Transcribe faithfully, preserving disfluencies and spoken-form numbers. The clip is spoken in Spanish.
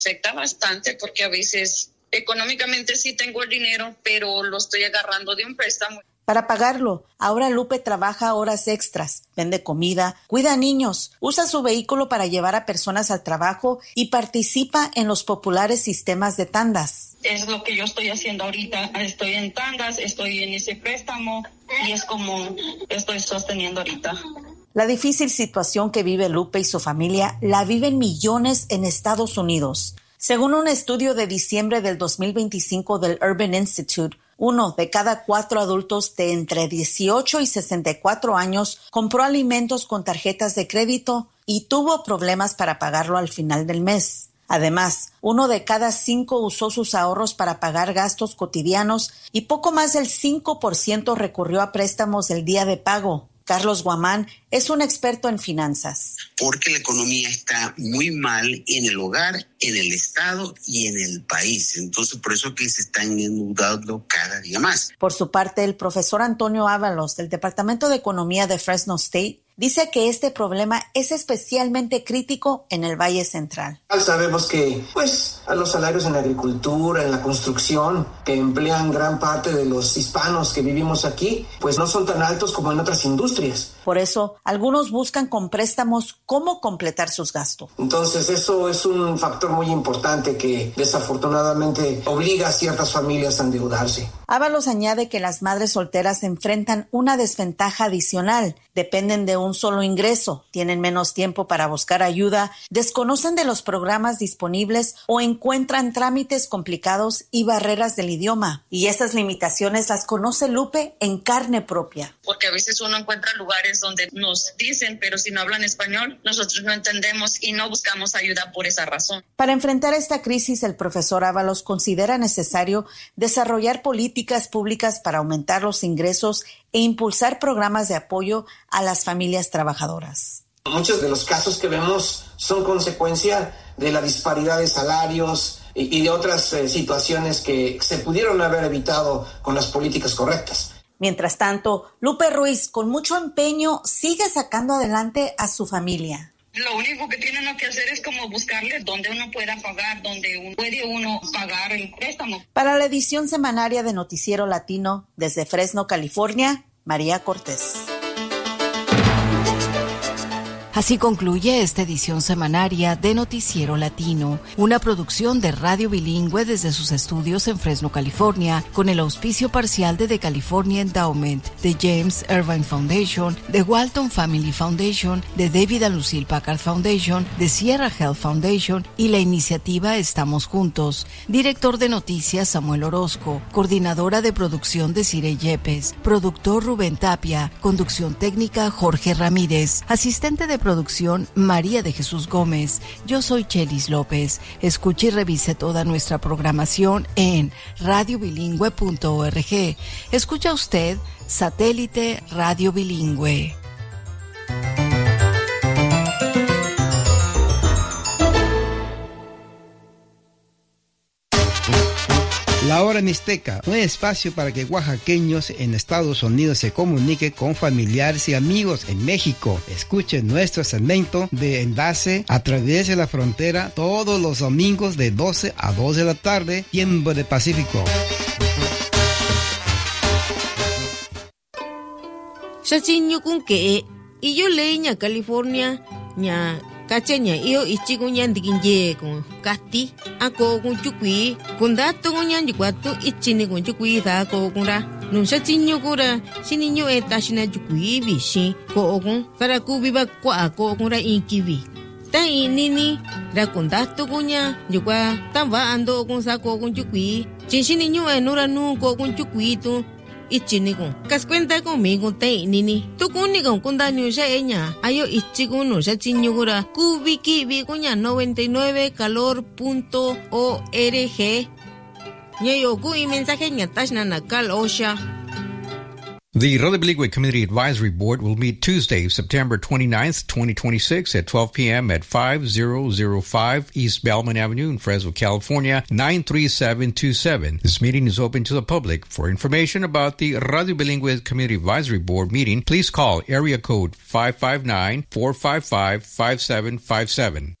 Afecta bastante porque a veces económicamente sí tengo el dinero, pero lo estoy agarrando de un préstamo. Para pagarlo, ahora Lupe trabaja horas extras, vende comida, cuida a niños, usa su vehículo para llevar a personas al trabajo y participa en los populares sistemas de tandas. Es lo que yo estoy haciendo ahorita. Estoy en tandas, estoy en ese préstamo y es como estoy sosteniendo ahorita. La difícil situación que vive Lupe y su familia la viven millones en Estados Unidos. Según un estudio de diciembre del dos mil veinticinco del Urban Institute, uno de cada cuatro adultos de entre dieciocho y sesenta y cuatro años compró alimentos con tarjetas de crédito y tuvo problemas para pagarlo al final del mes. Además, uno de cada cinco usó sus ahorros para pagar gastos cotidianos y poco más del cinco por ciento recurrió a préstamos el día de pago. Carlos Guamán es un experto en finanzas. Porque la economía está muy mal en el hogar, en el estado y en el país. Entonces, por eso que se están endeudando cada día más. Por su parte, el profesor Antonio Ábalos del Departamento de Economía de Fresno State dice que este problema es especialmente crítico en el Valle Central. Sabemos que pues, a los salarios en la agricultura, en la construcción, que emplean gran parte de los hispanos que vivimos aquí, pues no son tan altos como en otras industrias. Por eso, algunos buscan con préstamos cómo completar sus gastos. Entonces, eso es un factor muy importante que desafortunadamente obliga a ciertas familias a endeudarse. Ábalos añade que las madres solteras enfrentan una desventaja adicional. Dependen de un solo ingreso, tienen menos tiempo para buscar ayuda, desconocen de los programas disponibles o encuentran trámites complicados y barreras del idioma. Y esas limitaciones las conoce Lupe en carne propia. Porque a veces uno encuentra lugares donde nos dicen, pero si no hablan español, nosotros no entendemos y no buscamos ayuda por esa razón. Para enfrentar esta crisis, el profesor Ábalos considera necesario desarrollar políticas públicas para aumentar los ingresos e impulsar programas de apoyo a las familias trabajadoras. Muchos de los casos que vemos son consecuencia de la disparidad de salarios y, y de otras eh, situaciones que se pudieron haber evitado con las políticas correctas. Mientras tanto, Lupe Ruiz, con mucho empeño, sigue sacando adelante a su familia. Lo único que tiene uno que hacer es como buscarle donde uno pueda pagar, donde uno, puede uno pagar el préstamo. Para la edición semanaria de Noticiero Latino, desde Fresno, California, María Cortés. Así concluye esta edición semanaria de Noticiero Latino, una producción de Radio Bilingüe desde sus estudios en Fresno, California, con el auspicio parcial de The California Endowment, de James Irvine Foundation, de Walton Family Foundation, de David and Lucille Packard Foundation, de Sierra Health Foundation y la iniciativa Estamos Juntos. Director de noticias Samuel Orozco, coordinadora de producción Desiree Yepes, productor Rubén Tapia, conducción técnica Jorge Ramírez, asistente de producción María de Jesús Gómez. Yo soy Chelis López. Escuche y revise toda nuestra programación en radio bilingüe punto org. Escucha usted Satélite Radio Bilingüe. La Hora Mixteca, un espacio para que oaxaqueños en Estados Unidos se comuniquen con familiares y amigos en México. Escuchen nuestro segmento de Enlace a través de la frontera todos los domingos de doce a dos de la tarde, tiempo de Pacífico. Shachinyo kun que y yo leña California ña Cacheña, yo ichigo ñan diginye con casti, ako con chukui, con dato con ñan yuato, ichine con chukui da ko con ra. No se chiño cura, si niño etashina chukui bishi, ko con, para kubiba kwa ko con ra inkibi. Ta inini, ra con dato con ña, yukua, tamba ando con sako con chukui, chinshi niño enura nu ko con chukui tu. Ichinigon, kas cuenta conmigo te nini. Tu kunigon con daño ya ella. Ayo ichigun ya chinyugura. Kubiki biguña noventa y nueve calor punto org. Ñayo ku y mensaje ñatashna nakal osha. The Radio Bilingüe Community Advisory Board will meet Tuesday, September twenty-ninth, twenty twenty-six at twelve p.m. at five thousand five East Bellman Avenue in Fresno, California, nine three seven two seven. This meeting is open to the public. For information about the Radio Bilingüe Community Advisory Board meeting, please call area code five five nine, four five five, five seven five seven.